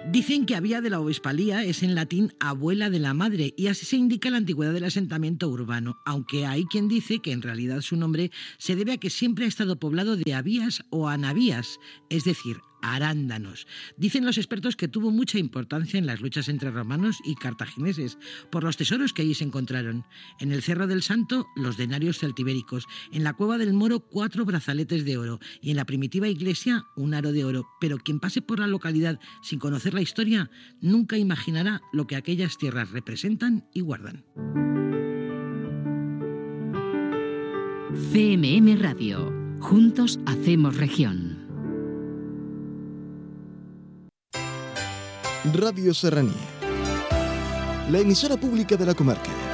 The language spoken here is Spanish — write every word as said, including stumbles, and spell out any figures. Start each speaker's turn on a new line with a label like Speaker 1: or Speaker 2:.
Speaker 1: Dicen que Avia de la Obispalía es en latín abuela de la madre y así se indica la antigüedad del asentamiento urbano, aunque hay quien dice que en realidad su nombre se debe a que siempre ha estado poblado de avías o anavías, es decir, arándanos. Dicen los expertos que tuvo mucha importancia en las luchas entre romanos y cartagineses por los tesoros que allí se encontraron. En el Cerro del Santo, los denarios celtibéricos, en la Cueva del Moro, cuatro brazaletes de oro y en la primitiva iglesia, un aro de oro. Pero quien pase por la localidad sin conocer la historia nunca imaginará lo que aquellas tierras representan y guardan.
Speaker 2: C M M Radio. Juntos hacemos región.
Speaker 3: Radio Serranía, la emisora pública de la comarca.